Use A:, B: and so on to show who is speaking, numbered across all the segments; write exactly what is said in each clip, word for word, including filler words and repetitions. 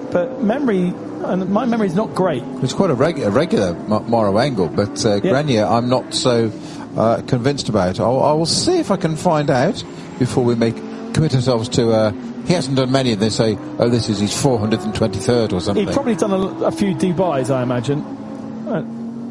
A: but memory, and my memory is not great.
B: It's quite a, reg- a regular Morrow angle, but uh, yeah. Grenier I'm not so uh, convinced about. I'll, I will see if I can find out before we make commit ourselves to... Uh, he hasn't done many, and they say, oh, this is his four hundred twenty-third or something.
A: He's probably done a, a few Dubais, I imagine. Uh,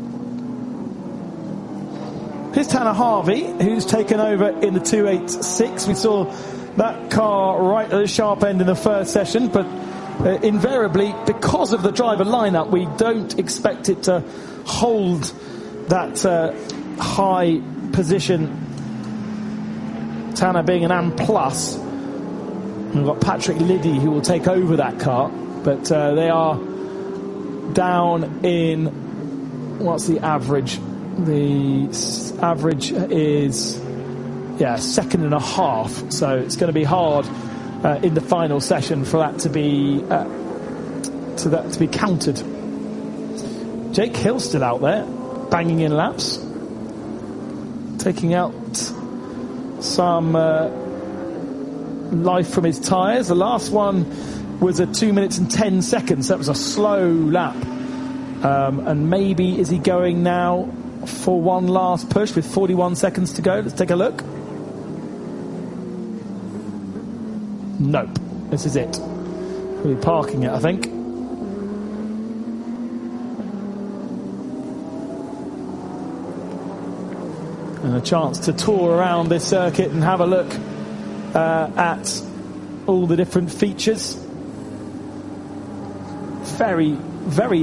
A: here's Tanner Harvey, who's taken over in the two eighty-six. We saw that car right at the sharp end in the first session, but uh, invariably, because of the driver lineup, we don't expect it to hold that uh, high position. Tanner being an A M plus. We've got Patrick Liddy who will take over that car, but uh, they are down in, what's the average? The average is, yeah, second and a half, so it's going to be hard uh, in the final session for that to be uh, to that to be counted. Jake Hill still out there, banging in laps, taking out some uh, life from his tyres. The last one was a two minutes and ten seconds. That was a slow lap. Um, and maybe is he going now for one last push with forty-one seconds to go? Let's take a look. Nope. This is it. We'll be parking it, I think. And a chance to tour around this circuit and have a look uh, at all the different features. Very, very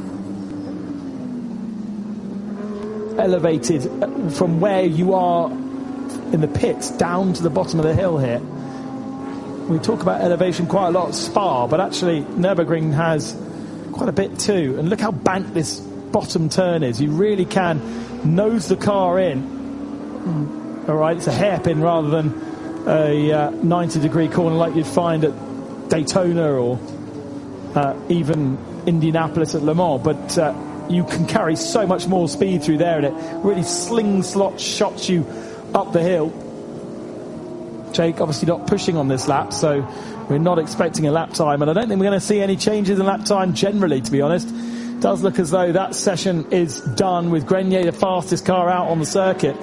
A: elevated from where you are in the pits down to the bottom of the hill here. We talk about elevation quite a lot at Spa, but actually Nürburgring has quite a bit too. And look how banked this bottom turn is. You really can nose the car in. All right, it's a hairpin rather than a uh, ninety degree corner like you'd find at Daytona or uh, even Indianapolis at Le Mans. But uh, you can carry so much more speed through there, and it really slingslot shots you up the hill. Jake obviously not pushing on this lap, so we're not expecting a lap time, and I don't think we're going to see any changes in lap time generally, to be honest. It does look as though that session is done with Grenier the fastest car out on the circuit.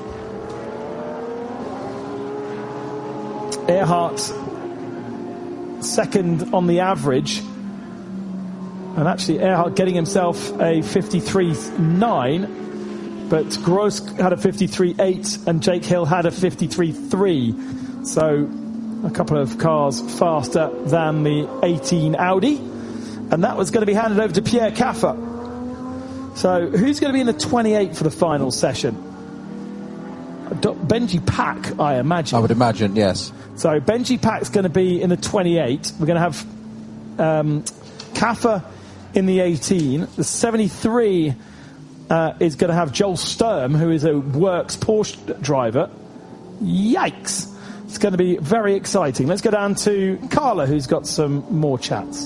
A: Earhart second on the average, and actually Earhart getting himself a fifty-three nine, but Gross had a fifty-three eight and Jake Hill had a fifty-three three. So a couple of cars faster than the eighteen Audi, and that was going to be handed over to Pierre Caffer. So who's going to be in the twenty-eight for the final session? Benji Pack, I imagine.
B: I would imagine, yes.
A: So Benji Pack's going to be in the twenty-eight. We're going to have um, Caffer in the eighteen. The seventy-three uh, is going to have Joel Sturm, who is a Works Porsche driver. Yikes. It's going to be very exciting. Let's go down to Carla, who's got some more chats.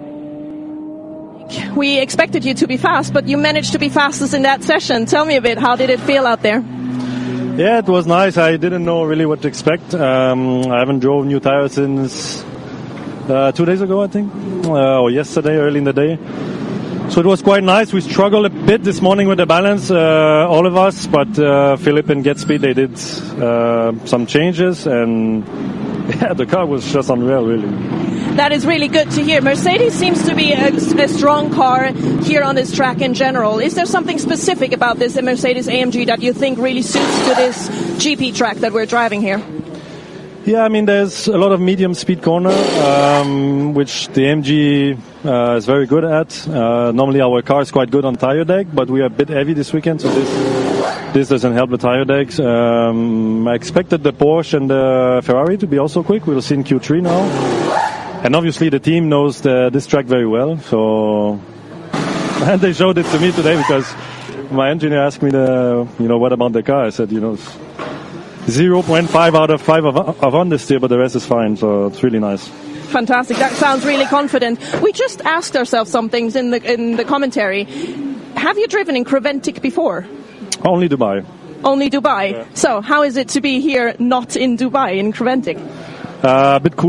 C: We expected you to be fast, but you managed to be fastest in that session. Tell me a bit, how did it feel out there?
D: Yeah, it was nice. I didn't know really what to expect. Um, I haven't drove new tires since uh, two days ago, I think, uh, or yesterday, early in the day. So it was quite nice. We struggled a bit this morning with the balance, uh, all of us, but uh, Philip and GetSpeed, they did uh, some changes, and yeah, the car was just unreal, really.
C: That is really good to hear. Mercedes seems to be a, a strong car here on this track in general. Is there something specific about this Mercedes A M G that you think really suits to this G P track that we're driving here?
D: Yeah, I mean, there's a lot of medium speed corner, um, which the A M G uh, is very good at. Uh, normally our car is quite good on tire deck, but we are a bit heavy this weekend, so this this doesn't help the tire decks. Um, I expected the Porsche and the Ferrari to be also quick. We'll see in Q three now. And obviously the team knows the, this track very well, so and they showed it to me today because my engineer asked me, the, you know, what about the car? I said, you know, zero point five out of five of, of understeer, but the rest is fine, so it's really nice.
C: Fantastic. That sounds really confident. We just asked ourselves some things in the in the commentary. Have you driven in Creventic before?
D: Only Dubai.
C: Only Dubai. Yeah. So how is it to be here, not in Dubai, in Creventic?
D: Uh, a bit cooler.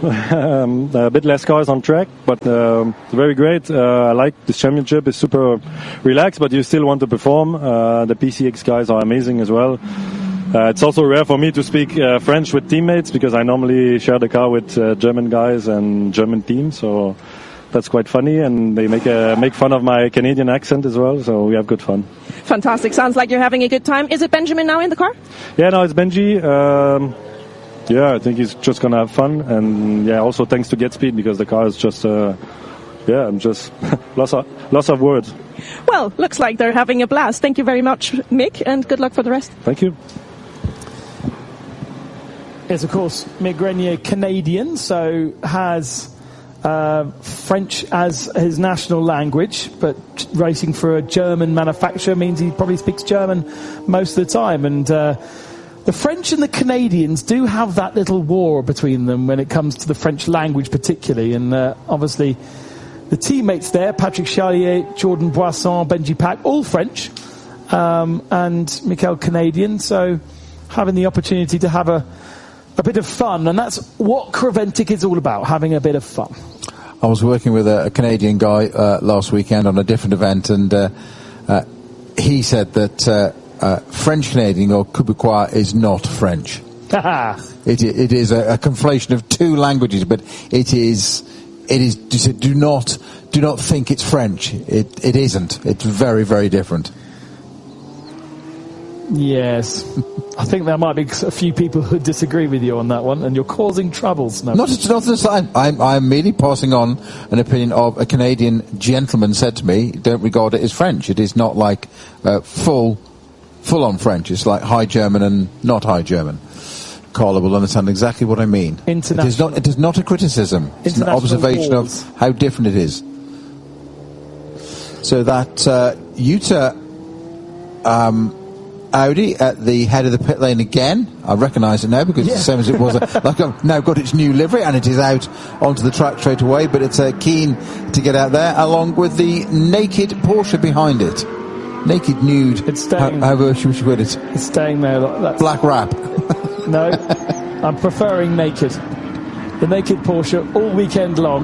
D: um, a bit less cars on track, but um, it's very great. Uh, I like this championship. It's super relaxed, but you still want to perform. Uh, the P C X guys are amazing as well. Uh, it's also rare for me to speak uh, French with teammates because I normally share the car with uh, German guys and German teams, so that's quite funny, and they make a, make fun of my Canadian accent as well, so we have good fun.
C: Fantastic. Sounds like you're having a good time. Is it Benjamin now in the car?
D: Yeah, no, it's Benji. Um, yeah, I think he's just going to have fun, and yeah, also thanks to GetSpeed because the car is just, uh, yeah, I'm just lots of, lots of words.
C: Well, looks like they're having a blast. Thank you very much, Mick, and good luck for the rest.
D: Thank you.
A: Yes, of course, Mick Grenier, Canadian, so has uh, French as his national language, but racing for a German manufacturer means he probably speaks German most of the time. And uh, the French and the Canadians do have that little war between them when it comes to the French language particularly. And uh, obviously the teammates there, Patrick Charlier, Jordan Boisson, Benji Pack, all French, um, and Michael Canadian, so having the opportunity to have a A bit of fun, and that's what Creventic is all about, having a bit of fun.
B: I was working with a, a Canadian guy uh, last weekend on a different event, and uh, uh, he said that uh, uh, French Canadian or Quebecois is not French. it, it is a, a conflation of two languages, but it is. It is. Do not do not think it's French. It it isn't. It's very very different. Yes.
A: I think there might be a few people who disagree with you on that one, and you're causing troubles. No.
B: Not, not the same. I'm, I'm merely passing on an opinion of a Canadian gentleman said to me, don't regard it as French. It is not like uh, full, full-on French. It's like High German and not High German. Carla will understand exactly what I mean.
A: International.
B: It is not, it is not a criticism. It's an observation wars. of how different it is. So that uh, Utah... Um, Audi at the head of the pit lane again. I recognise it now because yeah. it's the same as it was. Like I've now got its new livery and it is out onto the track straight away, but it's uh, keen to get out there along with the naked Porsche behind it. Naked nude.
A: It's staying.
B: How, however should we put it?
A: It's staying there. That's
B: Black wrap.
A: No, I'm preferring naked. The naked Porsche all weekend long.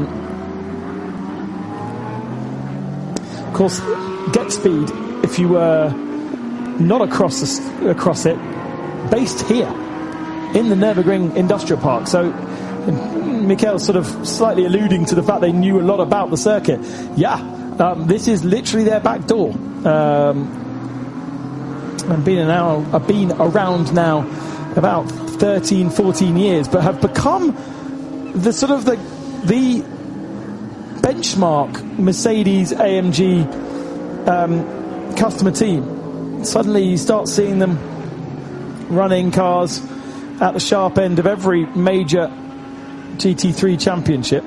A: Of course, GetSpeed, if you were... Uh, not across the, across it, based here in the Nürburgring Industrial Park. So Mikel's sort of slightly alluding to the fact they knew a lot about the circuit. Yeah, um, this is literally their back door. Um, I've been, now, I've been around now about thirteen, fourteen years, but have become the sort of the, the benchmark Mercedes A M G um, customer team. Suddenly you start seeing them running cars at the sharp end of every major G T three championship.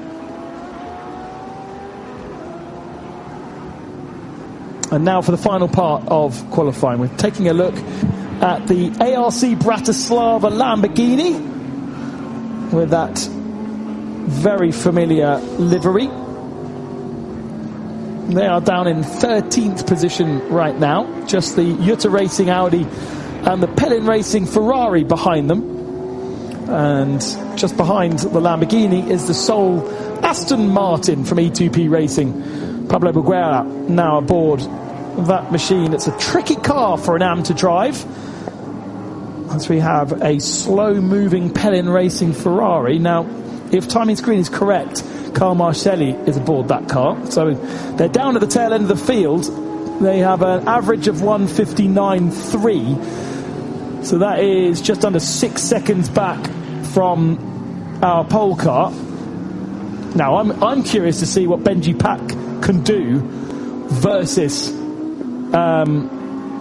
A: And now for the final part of qualifying, we're taking a look at the A R C Bratislava Lamborghini with that very familiar livery. They are down in thirteenth position right now. Just the Jutta Racing Audi and the Pellin Racing Ferrari behind them. And just behind the Lamborghini is the sole Aston Martin from E two P Racing. Pablo Buguera now aboard that machine. It's a tricky car for an A M to drive, as we have a slow-moving Pellin Racing Ferrari. Now, if timing screen is correct, Carl Marcelli is aboard that car. So they're down at the tail end of the field. They have an average of one fifty-nine point three. So that is just under six seconds back from our pole car. Now, I'm I'm curious to see what Benji Pack can do versus... Um,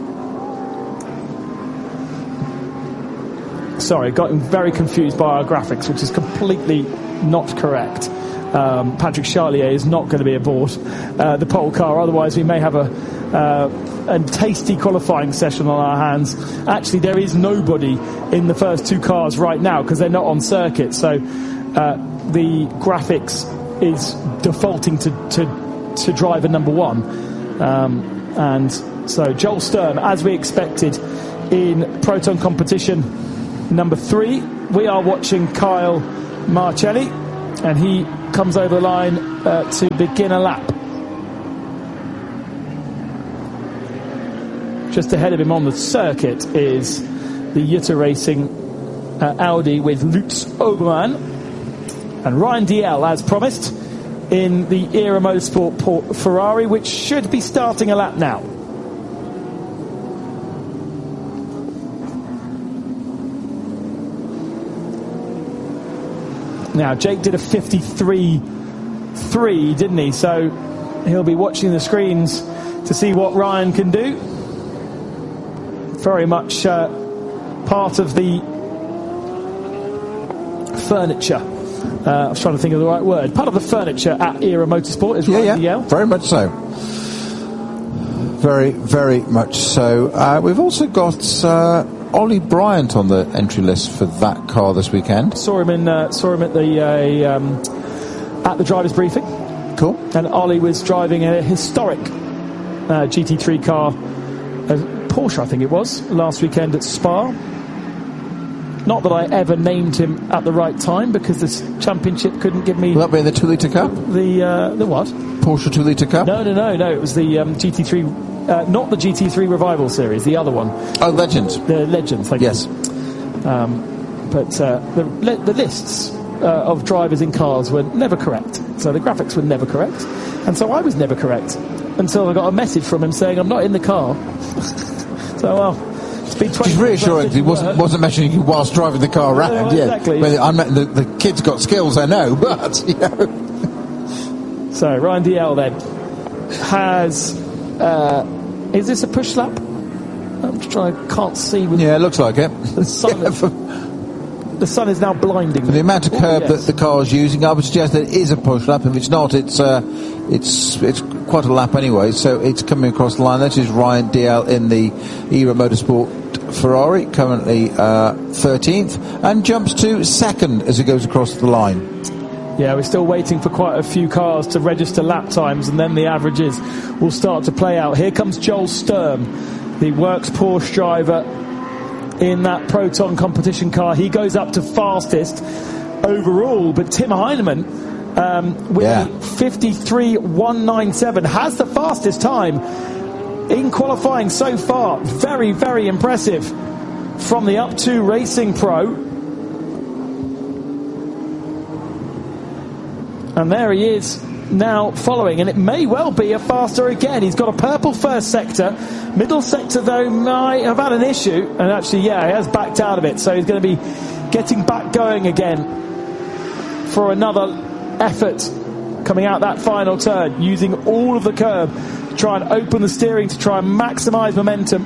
A: sorry, got very confused by our graphics, which is completely not correct. Um, Patrick Charlier is not going to be aboard uh, the pole car, otherwise we may have a, uh, a tasty qualifying session on our hands. Actually, there is nobody in the first two cars right now because they're not on circuit, so uh, the graphics is defaulting to, to, to driver number one. Um, and so Joel Stern, as we expected in Proton competition number three. We are watching Kyle Marcelli and he comes over the line uh, to begin a lap. Just ahead of him on the circuit is the Jutta Racing uh, Audi with Lutz Obermann and Ryan Dalziel, as promised, in the Era Motorsport Port Ferrari, which should be starting a lap now. Now, Jake did a fifty-three three, didn't he? So he'll be watching the screens to see what Ryan can do. Very much uh, part of the furniture. Uh, I was trying to think of the right word. Part of the furniture at Era Motorsport is Ryan
B: yeah, yeah,
A: Dalziel.
B: Very much so. Very, very much so. Uh, we've also got uh, Ollie Bryant on the entry list for that car this weekend.
A: Saw him in. Uh, saw him at the uh, um, at the drivers' briefing.
B: Cool.
A: And Ollie was driving a historic uh, G T three car, a Porsche, I think it was, last weekend at Spa. Not that I ever named him at the right time, because this championship couldn't give me.
B: Will that be in the two litre Cup?
A: The uh, the what?
B: Porsche two litre Cup?
A: No, no, no, no. It was the um, G T three, uh, not the G T three Revival Series, the other one.
B: Oh, Legends.
A: The Legends, thank
B: yes.
A: you. Um, but uh, the the lists uh, of drivers in cars were never correct. So the graphics were never correct, and so I was never correct until I got a message from him saying I'm not in the car. So well.
B: It's reassuring. He wasn't, wasn't mentioning you whilst driving the car around.
A: Yeah,
B: yeah,
A: exactly.
B: Well, I'm, the, the kid's got skills, I know, but you know.
A: So Ryan Dalziel then has. Uh, is this a push lap? I'm just trying. I can't see. With
B: yeah, it looks like it.
A: The sun.
B: yeah, for,
A: the sun is now blinding.
B: For the amount of curb
A: oh, yes.
B: that the car is using, I would suggest that it is a push lap. If it's not, it's uh, it's it's quite a lap anyway. So it's coming across the line. That is Ryan Dalziel in the Era Motorsport Ferrari, currently uh, thirteenth, and jumps to second as he goes across the line.
A: Yeah, we're still waiting for quite a few cars to register lap times, and then the averages will start to play out. Here comes Joel Sturm, the Works Porsche driver in that Proton competition car. He goes up to fastest overall, but Tim Heinemann um, with
B: yeah.
A: fifty-three one ninety-seven has the fastest time in qualifying so far. Very, very impressive from the Up two Racing Pro. And there he is now following, and it may well be a faster again. He's got a purple first sector. Middle sector, though, might have had an issue. And actually, yeah, he has backed out of it. So he's going to be getting back going again for another effort coming out that final turn, using all of the curb to try and open the steering, to try and maximise momentum.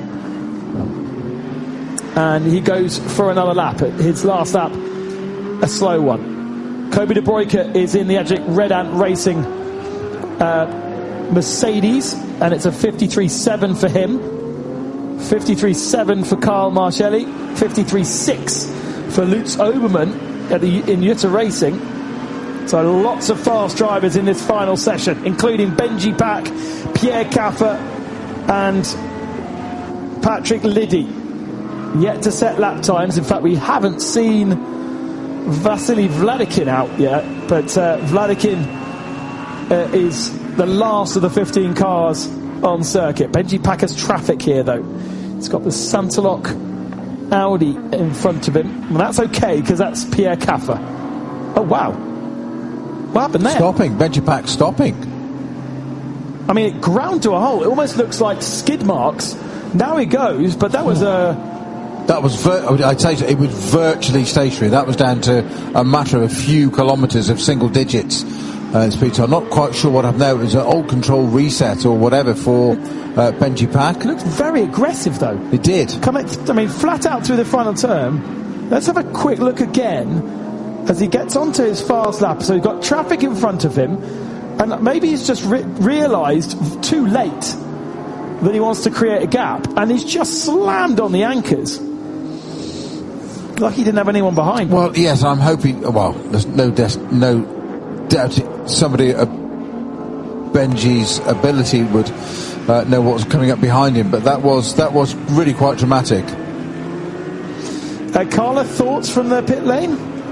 A: And he goes for another lap. His last lap, a slow one. Kobe De Bruyker is in the Ajik Red Ant Racing uh, Mercedes, and it's a fifty-three seven for him, fifty-three seven for Karl Marcelli, fifty-three six for Lutz Obermann at the, in Jutta Racing. So lots of fast drivers in this final session, including Benji Pack, Pierre Caffer and Patrick Liddy. Yet to set lap times. In fact, we haven't seen Vasily Vladikin out yet, but uh, Vladikin uh, is the last of the fifteen cars on circuit. Benji Pack has traffic here, though. He's got the Santalok Audi in front of him, and that's okay because that's Pierre Caffer. Oh wow, what happened there?
B: Stopping, Benji Pack stopping.
A: I mean, it ground to a hole. It almost looks like skid marks. Now he goes, but that was a.
B: That was, vir- I'd say it was virtually stationary. That was down to a matter of a few kilometres of single digits uh, speed. So I'm not quite sure what happened there. It was an old control reset or whatever for uh, Benji Pack.
A: It looked very aggressive, though.
B: It did.
A: Come at, I mean, flat out through the final turn. Let's have a quick look again as he gets onto his fast lap. So he's got traffic in front of him, and maybe he's just re- realised too late that he wants to create a gap, and he's just slammed on the anchors. Like he didn't have anyone behind.
B: Well, yes, I'm hoping. Well, there's no des- no doubt somebody at Benji's ability would uh, know what was coming up behind him. But that was that was really quite dramatic.
A: Uh, Carla, thoughts from the pit lane?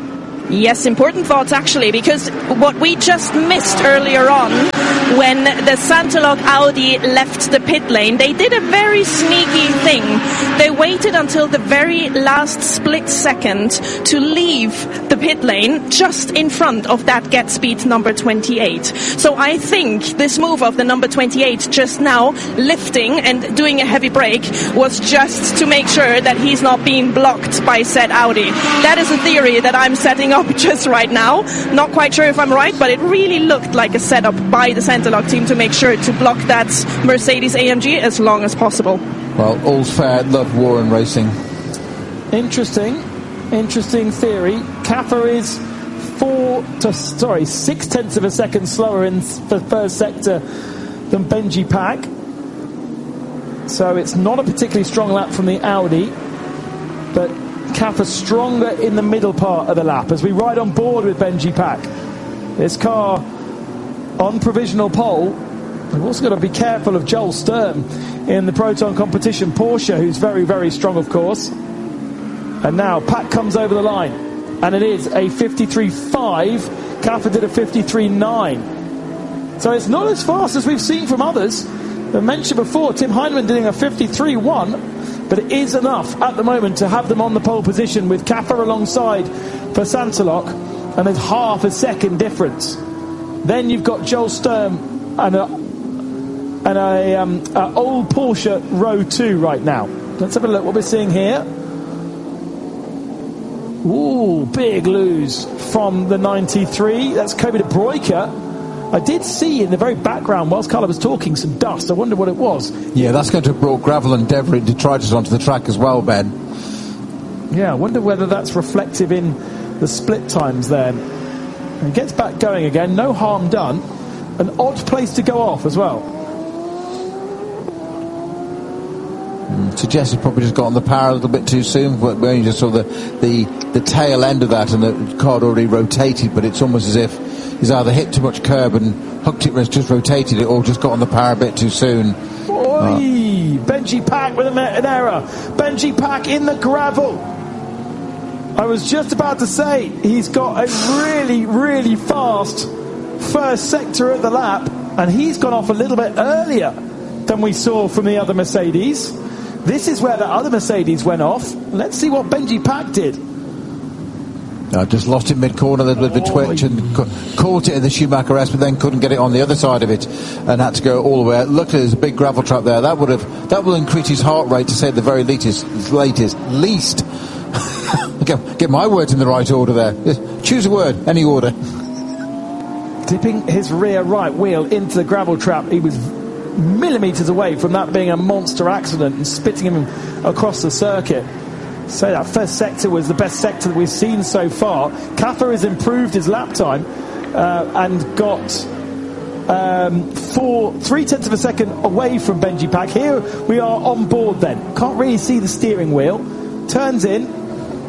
C: Yes, important thoughts actually, because what we just missed earlier on when the Santelok Audi left the pit lane, they did a very sneaky thing. They waited until the very last split second to leave the pit lane just in front of that get speed number twenty-eight. So I think this move of the number twenty-eight just now lifting and doing a heavy brake was just to make sure that he's not being blocked by said Audi. That is a theory that I'm setting up just right now. Not quite sure if I'm right, but it really looked like a setup by the Santelok team to make sure to block that Mercedes A M G as long as possible.
B: Well, all's fair, love war and racing.
A: Interesting, interesting theory. Kaffer is four to sorry six tenths of a second slower in the first sector than Benji Pack. So it's not a particularly strong lap from the Audi, but Kaffer stronger in the middle part of the lap as we ride on board with Benji Pack. This car on provisional pole. We've also got to be careful of Joel Sturm in the Proton competition. Porsche, who's very, very strong, of course. And now Pack comes over the line, and it is a fifty-three five. Kaffer did a fifty-three nine. So it's not as fast as we've seen from others. I mentioned before, Tim Heinemann doing a fifty-three one, but it is enough at the moment to have them on the pole position with Kaffer alongside for Santelok, and there's half a second difference. Then you've got Joel Sturm and a, and a, um, a old Porsche row two right now. Let's have a look what we're seeing here. Ooh, big lose from the ninety-three. That's Kobe de Bruyker. I did see in the very background, whilst Carla was talking, some dust. I wonder what it was.
B: Yeah, that's going to have brought gravel and debris and detritus onto the track as well, Ben.
A: Yeah, I wonder whether that's reflective in the split times there. And it gets back going again, no harm done. An odd place to go off as well.
B: Mm, suggests he probably just got on the power a little bit too soon. But we only just saw the, the, the tail end of that, and the car had already rotated, but it's almost as if he's either hit too much curb and hooked it when it's just rotated it, or just got on the power a bit too soon.
A: Oi! Uh. Benji Pack with an error. Benji Pack in the gravel. I was just about to say, he's got a really, really fast first sector of the lap, and he's gone off a little bit earlier than we saw from the other Mercedes. This is where the other Mercedes went off. Let's see what Benji Pack did.
B: I just lost it mid-corner, a little bit of a twitch, and ca- caught it in the Schumacher S, but then couldn't get it on the other side of it, and had to go all the way out. Luckily, there's a big gravel trap there. That would have that will increase his heart rate, to say the very latest, latest, least. get, get my words in the right order there. Just choose a word, any order.
A: Dipping his rear right wheel into the gravel trap. He was millimetres away from that being a monster accident and spitting him across the circuit. So that first sector was the best sector that we've seen so far. Kaffer has improved his lap time uh, and got um, four, three tenths of a second away from Benji Pack. Here we are on board then. Can't really see the steering wheel. Turns in.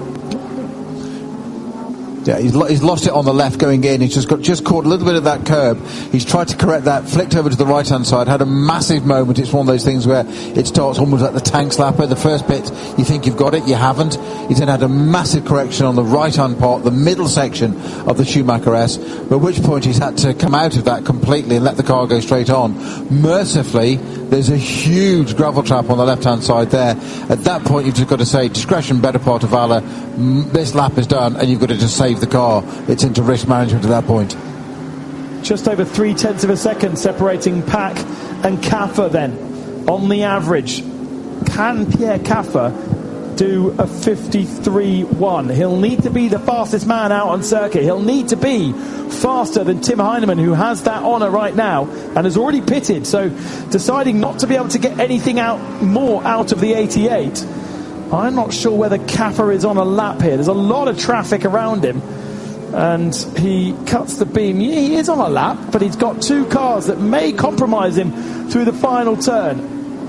B: Yeah, he's, lo- he's lost it on the left going in. He's just got just caught a little bit of that curb. He's tried to correct that, flicked over to the right-hand side, had a massive moment. It's one of those things where it starts almost like the tank slapper. The first bit, you think you've got it, you haven't. He's then had a massive correction on the right-hand part, the middle section of the Schumacher S, at which point he's had to come out of that completely and let the car go straight on. Mercifully, there's a huge gravel trap on the left-hand side there. At that point, you've just got to say, discretion, better part of valour. This lap is done, and you've got to just save the car. It's into risk management at that point.
A: Just over three tenths of a second separating Pack and Kaffer then on the average. Can Pierre Kaffer do a fifty-three one? He'll need to be the fastest man out on circuit. He'll need to be faster than Tim Heinemann, who has that honour right now and has already pitted, so deciding not to be able to get anything out more out of the eighty-eight. I'm not sure whether Kaffer is on a lap here. There's a lot of traffic around him, and he cuts the beam. Yeah, he is on a lap, but he's got two cars that may compromise him through the final turn.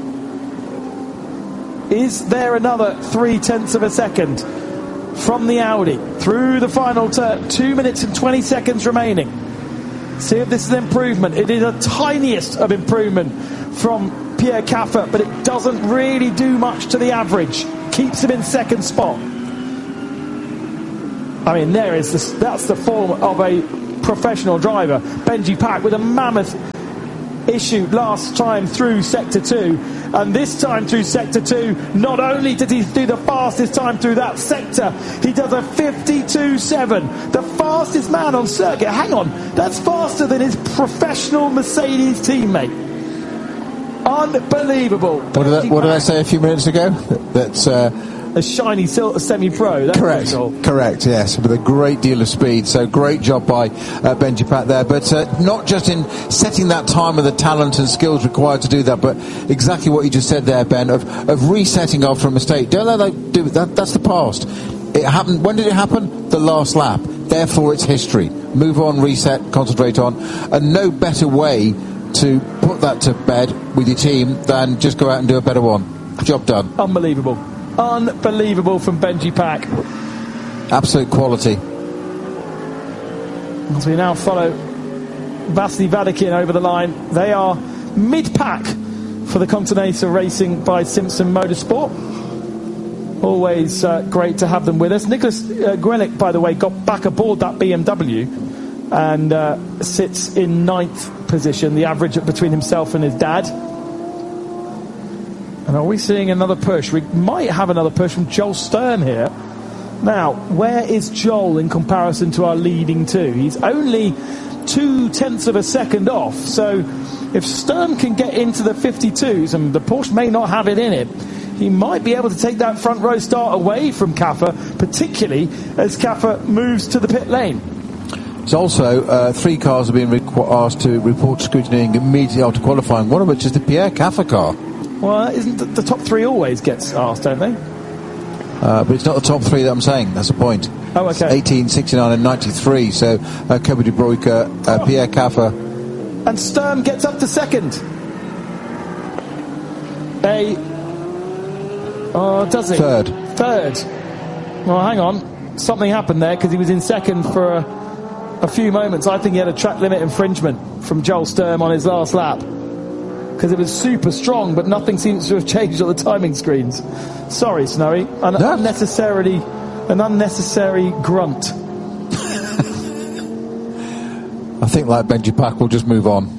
A: Is there another three tenths of a second from the Audi through the final turn? Two minutes and twenty seconds remaining. See if this is an improvement. It is a tiniest of improvement from Pierre Kaffer, but it doesn't really do much to the average. Keeps him in second spot. I mean, there is this, that's the form of a professional driver. Benji Pack with a mammoth issue last time through Sector two, and this time through Sector two, not only did he do the fastest time through that sector, he does a fifty-two seven, the fastest man on circuit. Hang on, that's faster than his professional Mercedes teammate. Unbelievable.
B: What did, I, what did I say a few minutes ago? That's uh,
A: a shiny sil- semi-pro. That's
B: correct.
A: cool.
B: Correct. Yes, with a great deal of speed. So great job by uh, Benji Pack there. But uh, not just in setting that time with the talent and skills required to do that, but exactly what you just said there, Ben, of, of resetting after a mistake. Don't let that do that. That's the past. It happened. When did it happen? The last lap. Therefore, it's history. Move on, reset, concentrate on, and no better way to put that to bed with your team than just go out and do a better one. Job done.
A: Unbelievable. Unbelievable from Benji Pack.
B: Absolute quality.
A: As we now follow Vasily Vadakin over the line. They are mid-pack for the Continental Racing by Simpson Motorsport. Always uh, great to have them with us. Nicholas uh, Grelick, by the way, got back aboard that B M W and uh, sits in ninth position, the average between himself and his dad. And are we seeing another push? We might have another push from Joel Stern here. Now, where is Joel in comparison to our leading two? He's only two tenths of a second off. So if Stern can get into the fifty-twos, and the Porsche may not have it in it, he might be able to take that front row start away from Kaffer, particularly as Kaffer moves to the pit lane.
B: There's also uh, three cars are being requ- asked to report scrutinying immediately after qualifying, one of which is the Pierre Kaffer car.
A: Well, isn't the, the top three always gets asked, don't they?
B: Uh, but it's not the top three that I'm saying, that's the point.
A: Oh, okay.
B: It's eighteen, sixty-nine and ninety-three, so uh, Kobe de Bruyke, uh,
A: oh.
B: Pierre Kaffer.
A: And Sturm gets up to second. A... Oh, does he?
B: Third.
A: Third. Well, hang on. Something happened there because he was in second for a, a few moments. I think he had a track limit infringement from Joel Sturm on his last lap because it was super strong, but nothing seems to have changed on the timing screens. Sorry, Snowy. An
B: no.
A: unnecessarily, an unnecessary grunt.
B: I think, like Benji Pack, we'll just move on.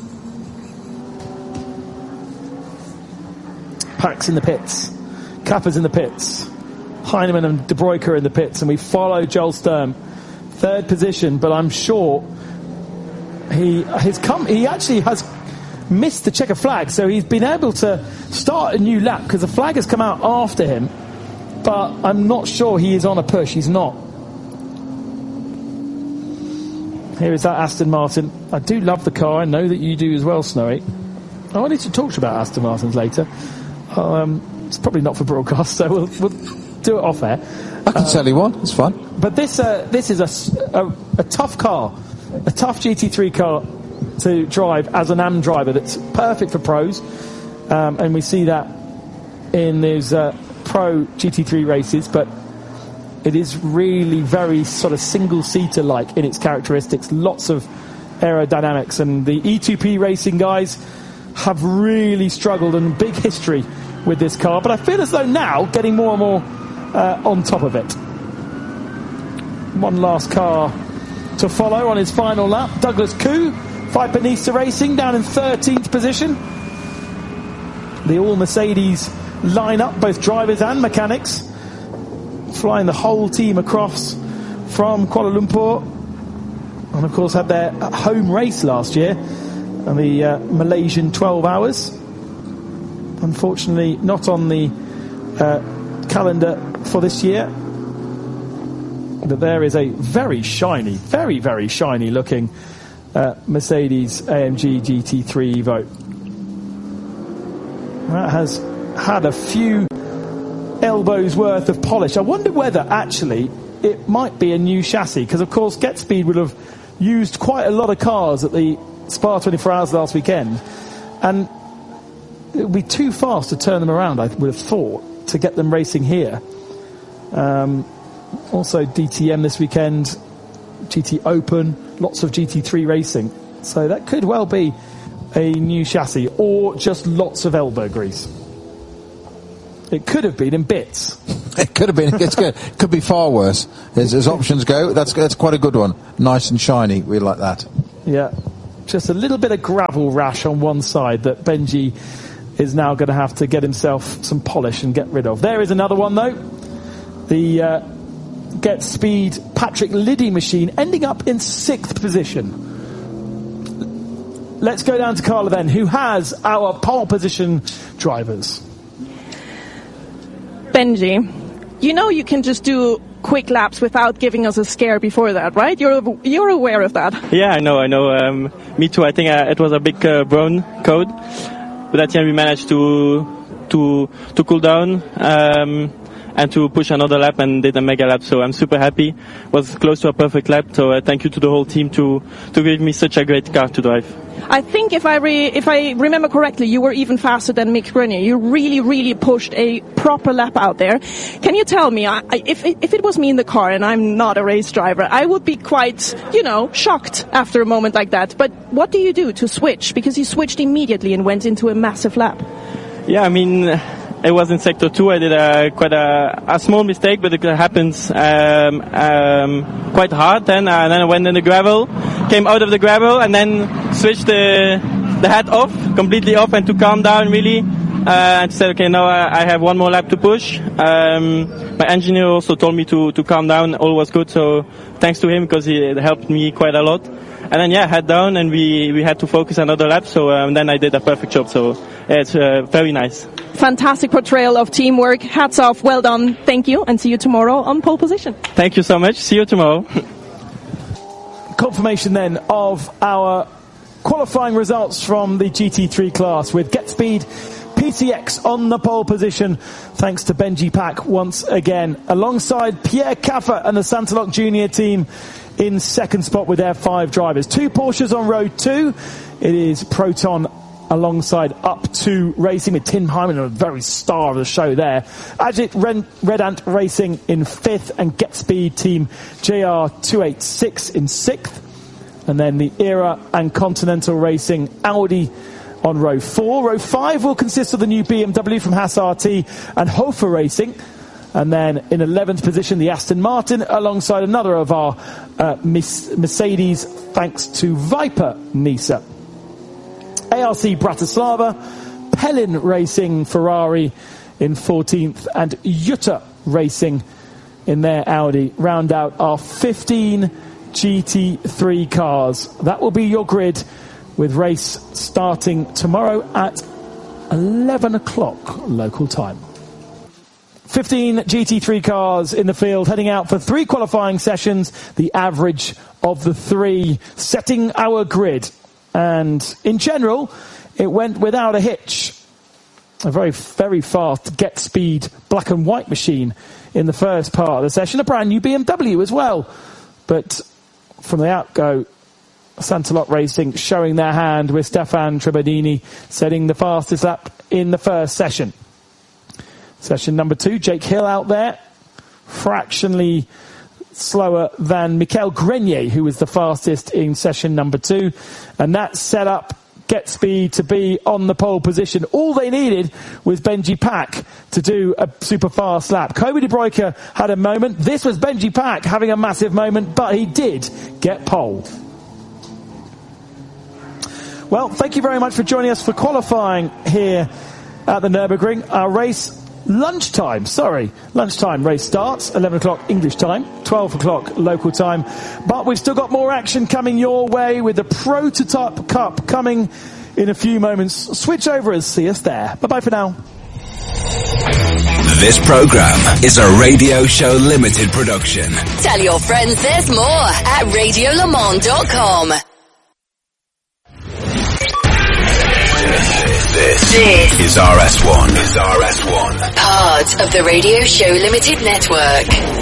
A: Pack's in the pits. Kappa's in the pits. Heinemann and De Bruyke are in the pits, and we follow Joel Sturm. Third position, but I'm sure he has come. He actually has missed the checker flag, so he's been able to start a new lap because the flag has come out after him. But I'm not sure he is on a push. He's not. Here is that Aston Martin. I do love the car. I know that you do as well, Snowy. I wanted to talk to you about Aston Martins later. Um, it's probably not for broadcast, so we'll, we'll do it off air.
B: I can
A: uh,
B: sell you one. It's fun.
A: But this uh, this is a, a, a tough car, a tough G T three car to drive as an A M driver that's perfect for pros. Um, and we see that in those uh, pro G T three races, but it is really very sort of single-seater-like in its characteristics, lots of aerodynamics, and the E two P racing guys have really struggled and big history with this car, but I feel as though now getting more and more uh, on top of it. One last car to follow on his final lap. Douglas Koo, Viper Nisa Racing, down in thirteenth position. The all Mercedes lineup, both drivers and mechanics, flying the whole team across from Kuala Lumpur, and of course had their home race last year and the uh, Malaysian twelve hours. Unfortunately not on the uh, calendar for this year, but there is a very shiny, very very shiny looking uh, Mercedes A M G G T three Evo that has had a few elbows worth of polish. I wonder whether actually it might be a new chassis, because of course Get Speed would have used quite a lot of cars at the Spa twenty-four hours last weekend, and it would be too fast to turn them around, I would have thought, to get them racing here. Um, also D T M this weekend, G T Open, lots of G T three racing, so that could well be a new chassis or just lots of elbow grease. It could have been in bits.
B: It could have been. It's good. Could be far worse. As, as options go, that's that's quite a good one. Nice and shiny. We like that.
A: Yeah. Just a little bit of gravel rash on one side that Benji is now going to have to get himself some polish and get rid of. There is another one, though. The uh, Get Speed Patrick Liddy machine ending up in sixth position. Let's go down to Carla then, who has our pole position drivers.
C: Benji, you know you can just do quick laps without giving us a scare before that, right? You're you're aware of that.
E: Yeah, I know, I know. Um, me too. I think uh, it was a big uh, brown code, but at the end we managed to to to cool down um, and to push another lap and did a mega lap. So I'm super happy. Was close to a perfect lap. So uh, thank you to the whole team to to give me such a great car to drive.
C: I think if I re- if I remember correctly, you were even faster than Mick Grenier. You really, really pushed a proper lap out there. Can you tell me, I, I, if if it was me in the car and I'm not a race driver, I would be quite, you know, shocked after a moment like that. But what do you do to switch? Because you switched immediately and went into a massive lap.
E: Yeah, I mean, it was in sector two. I did a quite a, a small mistake, but it happens um, um, quite hard. Then, uh, and then I went in the gravel, came out of the gravel, and then switched the the head off, completely off, and to calm down really. Uh, and said, okay, now I, I have one more lap to push. Um, my engineer also told me to to calm down. All was good, so thanks to him because he helped me quite a lot. And then yeah, head down, and we we had to focus another lap. So um, then I did a perfect job. So yeah, it's uh, very nice.
C: Fantastic portrayal of teamwork. Hats off. Well done. Thank you. And see you tomorrow on pole position.
E: Thank you so much. See you tomorrow.
A: Confirmation then of our qualifying results from the G T three class with Get Speed P C X on the pole position, thanks to Benji Pack once again, alongside Pierre Caffer and the Santalok Junior team in second spot with their five drivers. Two Porsches on row two. It is Proton alongside Up two Racing with Tim Hyman, a very star of the show there. Ajit Red Ant Racing in fifth, and Get Speed team J R two eighty-six in sixth. And then the Era and Continental Racing Audi on row four. Row five will consist of the new B M W from Haas R T and Hofer Racing. And then in eleventh position, the Aston Martin alongside another of our uh, Mercedes, thanks to Viper Nisa. A R C Bratislava, Pellin Racing Ferrari in fourteenth, and Jutta Racing in their Audi round out our fifteen G T three cars. That will be your grid, with race starting tomorrow at eleven o'clock local time. fifteen G T three cars in the field, heading out for three qualifying sessions, the average of the three, setting our grid. And in general, it went without a hitch. A very, very fast Get Speed black and white machine in the first part of the session. A brand new B M W as well. But from the outgo, Santalok Racing showing their hand with Stefan Trebadini setting the fastest lap in the first session. Session number two, Jake Hill out there, fractionally slower than Michael Grenier, who was the fastest in session number two. And that set up Get Speed to be on the pole position. All they needed was Benji Pack to do a super fast lap. Kobe De Bruyke had a moment. This was Benji Pack having a massive moment, but he did get pole. Well, thank you very much for joining us for qualifying here at the Nürburgring. Our race, lunchtime, sorry, lunchtime race starts, eleven o'clock English time, twelve o'clock local time. But we've still got more action coming your way with the Prototype Cup coming in a few moments. Switch over and see us there. Bye-bye for now.
F: This program is a Radio Show Limited production.
G: Tell your friends there's more at radio le mans dot com.
F: This, this is R S one. Is R S one.
G: Part of the Radio Show Limited Network.